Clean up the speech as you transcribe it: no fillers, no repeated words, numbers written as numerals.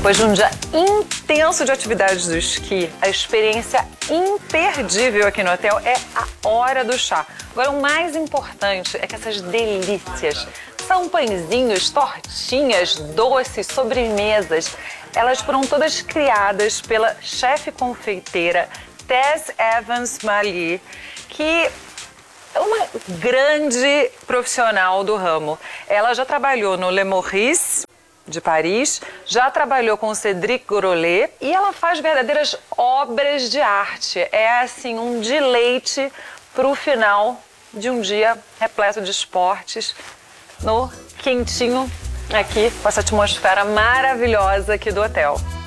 Depois de um dia intenso de atividades do esqui, a experiência imperdível aqui no hotel é a hora do chá. Agora, o mais importante é que essas delícias são pãezinhos, tortinhas, doces, sobremesas. Elas foram todas criadas pela chefe confeiteira Tess Evans-Mallier, que é uma grande profissional do ramo. Ela já trabalhou no Le Meurice de Paris, já trabalhou com Cédric Grolet e ela faz verdadeiras obras de arte. É assim um deleite para o final de um dia repleto de esportes, no quentinho aqui com essa atmosfera maravilhosa aqui do hotel.